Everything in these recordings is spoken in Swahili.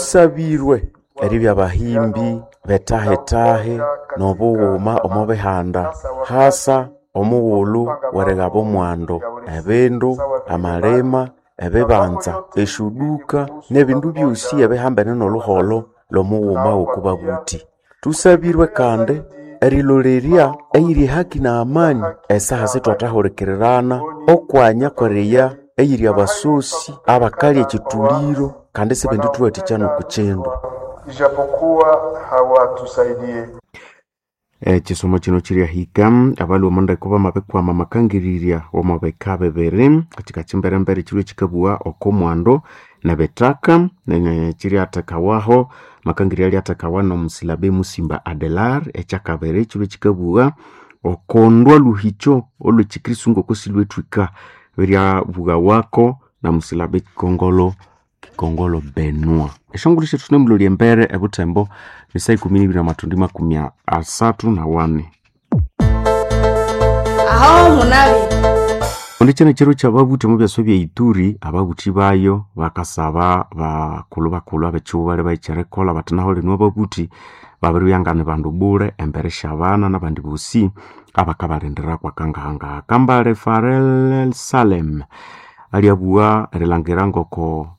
tusabirwe eribya bahimbi betahetahe nobughuma omubihanda hasa omughulu weregaba omwando ebindu amalima ebibanza eshuduka nebindu byosi ebihambene n'oluholo lwomughuma wokuba buti. Tusabirwe kandi erilolerya eyiri haki na amani esaha sitwathahulikirirana okwanya kwereya eyiri abasosi abakalya ekituliro kandi sibindi tuwathikya n'okukindu ijapokuwa hawatusaidie. Kisomo kino kiryahika abali omundeko bamabikwama makangirirya omubika bibiri katika kimberembere kirwe kikabugha okomwando nebetaka kiryathekawaho makangirya lyathekawa n'omusilabe Musimba Adelar ekyakabiri kirwe kikabugha okondwa luhicho olwekikristu ngokosilwethwika biryabugha wako na musilabe Kongolo Benua. Eshongulu shetu nemuloli embere ebutembo nisa 12:34. Aho munabi. Ondichene chero chababuti mu byaso bya Ituri ababuti bayo bakasaba bakulu abechuba bayicherekola batanaho lenwa babuti babiruyangane bandu bure embere shabana nabandi busi abakabarendera kwa kangahanga Kambale Farel Salem aliabua relangerango ko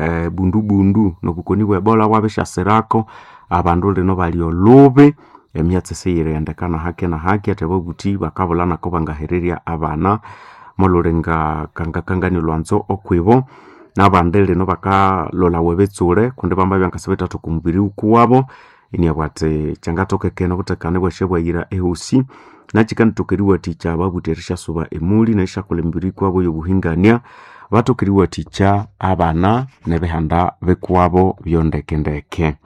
bundu nobukoni bwebola wabeshasirako abandu leno baliolobe emyatse seyirendekana hake na hake atababuti bakabulana ko bangahererya abana molorenga kangakangani lwanzo okwibo nabande leno bakalola webetsure kundi bamba byankasebeta tokumubiri ukuwabo iniabwate changatokekeno kutekane bwashebwa yira ehosi nachikanitokeriwa ticha babuterisha suba emuli naisha kulembiri kwabo yobuhingania batokeriwa ticha abana nebehanda bekwabo byondekendeke.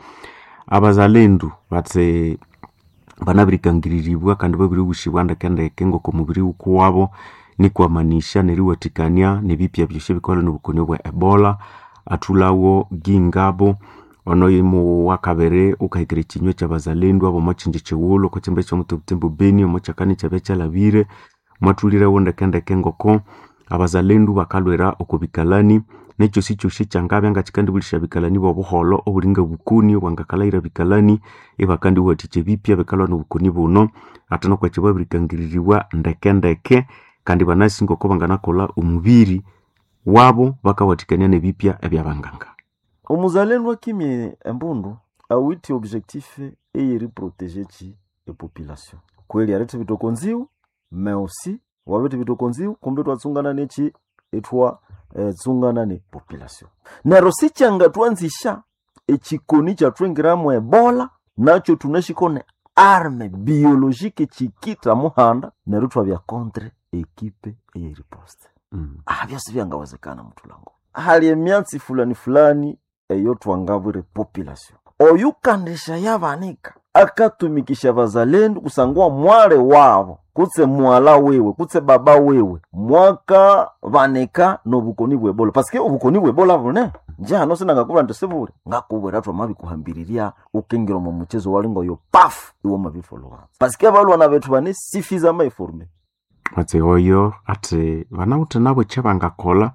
Abazalendu batse banabirikangiriribwa kandi babiri bushibwa ndekendeke ngo komubiri ukuwabo ni kwamanisha neriwatikania nebipya byoshe bikola n'obukonyo bwa Ebola atulawo gingabo onoyimu wakabere ukahikire kinywe cy'abazalendu abo machinje chewulo ko cyembe cyo mutubutembo Beni omuchakani cyabecha labire mwatulire wondekendeke ngoko abazalendu bakalwera okubikalani necho sicho shichangabe ngachikandi bulisha bikalani bobuholo obulinga bukuni wangakalaira bikalani ebakandi watiche bipya bikalwa n'obukuni buno atano kwa kibabirikangiririwa ndekendeke kandi banasi ngoko banganakola umubiri wabo bakawatikania nebipya ebyabanganga. Omuzalendu akimye embundu awiti objectif eyeri protéger chi e population kweli arete bitokonziu mais aussi wabete bitokonziu kumbe twatsungana nechi etwa tsungana ne population nero sichanga twanzisha ekikoni kya twengiramu Ebola nacho tunashikone arme biologique chikita muhanda nero twabya contre equipe eyeri riposte byose byangawezekana mutulango hali emyatsi fulani eyo twangabure population oyukandisha yabanika akatumikisha bazalendu kusangwa mwale wabo kutse mwala wewe kutse baba wewe mwaka banika nobukoni bwebola paske obukoni bwebola bune nja no sina ngakubura ndesebure ngakubura twa mabi kuhambiriria ukengero mu muchezo walingo yo paf iwo mabifolowa paske abalwa na betu bane sifiza maiforme matse oyo ate banawute nabo chebangakola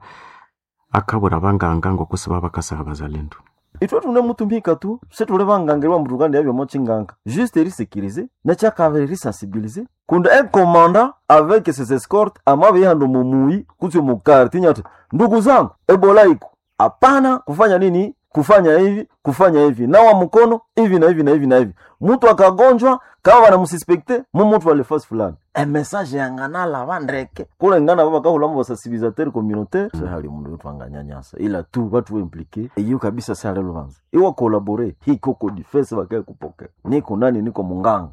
akabura banganga ngo kusaba bakasaba bazalendu itwe tune mutumika tu setule bangangelwa mutuganda yabyo mochinganga juste risekirize na chakaveri sensibiliser kunda un commandant avec ses escortes amabe yando mumui kutyo mukarti nyata ndugu zangu Ebola iko hapana kufanya nini kufanya hivi nawa mkono hivi na hivi na hivi na hivi mtu akagonjwa kama wanamususpecte mtu alifasi fulani message yangana la bandreke kule ngana baba kahulamo ba sensibilisateur communautaire c'est hali mundu wetu anganyanyasa ila tu watu impliqué iyo kabisa sale lubanza iwa collaborer hii koko defense bakaye kupokea niko nani niko munganga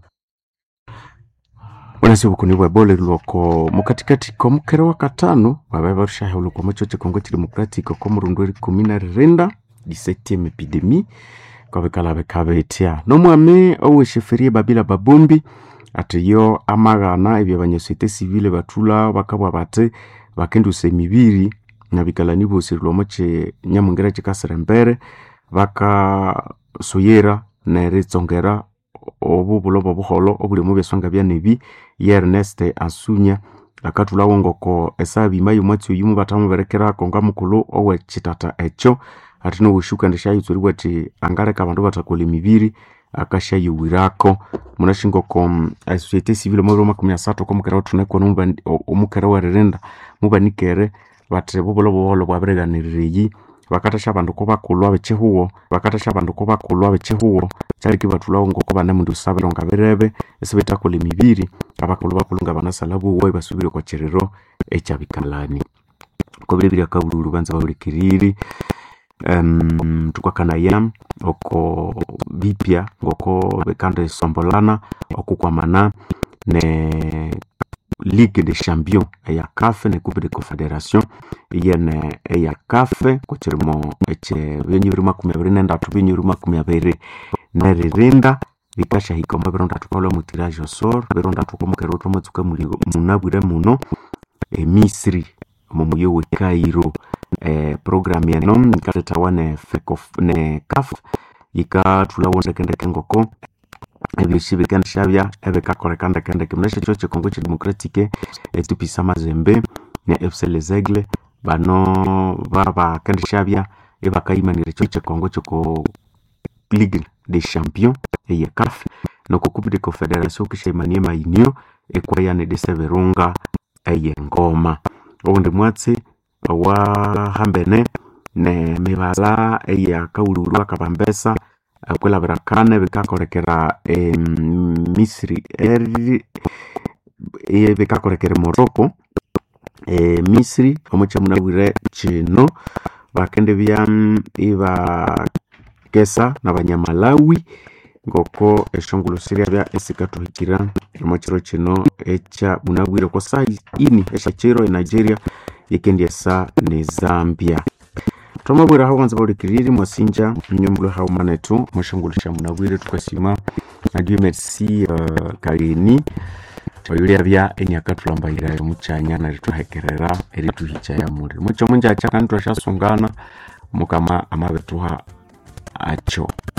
Wanasi bukuni bwa Ebola loko mukatikati ko mukero wa katano bababarusha huluko machoche Kongo Democratique ko murundo 19 17e epidemie kwa bekala bekabetia no mwame owe sheferie babila babombi atiyo amagana ebya banyosite civile batula bakabwa bate bakendu semibiri na bikalani bosirlo moche nyamungera chikasere mbere baka soyera na retsongera obubulo bobuholo obuli mu byasonga bya nebi ya Ernest Asunya akatula wongoko esabi mayu mwatsi yumu batamu berekera konga mukulu owe chitata echo atino ushuka ndishayitsuri bwati angareka abandu batakola emibiri akashayuwirako munashingo kom societe civile mo Roma 13 ko mukera tuneko numba omukera warerenda mubanikere batre bobolo bwabereganiriyi bakatasha abandu ko bakulwa bechehuwo cyariki batulawo ngoko bane mundu sabero ngaberebe esibetakola emibiri abakulu bakulunga banasalabu wowe basubire kwa cherero echabikalani ko birebira kabululu banza babulikiriri tukakana yam oko bipya ngoko bekande sombolana okukwamana ne Ligue des Champions ya CAF ne Coupe de Confédération yene ya CAF ko chirimo eche benyuruma kumyaberenda tubinyuruma kumyabere nerenda bikasha hikoma beronda tukolo mutiraje sor beronda tukomukero tomutsuka munabwire muno Misri mumuyo we Cairo program ya nom nikatetawane fekof ne CAF yika tulawonde kende ngoko ebishibe kandi shabya ebekakorekanda kende kimnesha cyo Kongo Democratique etupisa Mazembe ne FC Les Aigles bano baba kandi shabya ebakayimanire cyo Kongo cyo Ligue des Champions ya CAF no Coupe de Confédération kishimanie mainio ekwayane de Severunga ngoma onde mwatsi wa hambene ne mibala ya kauluru akabambesa kwela berakane bikakorekera Misri bikakorekera Morocco Misri omucha munabwire chino bakende bya iba kesa n'abanyamalawi ngoko eshongolo siria bya esikatuhikira omachiro chino echa munabwire ko sai ini eshachiro Nigeria yekendi esa ne Zambia tomabwira hawo nza balikiriri mwasinja nyumbulo hawo manetu mushangulisha munabwire tukasima adieu merci kalini oyuli abya enyakatulambahira muchanya na rituhekerera erituhicha ya muri mucho munja acha kantu ashasungana mukama amabetuha acho